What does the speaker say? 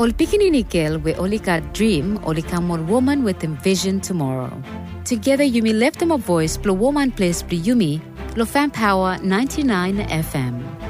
Ol pikinini girl we only got dream, only come one woman with envision tomorrow. Together you may lift them a voice, blow woman place, blow Yumi, Lo Fan Power 99 FM.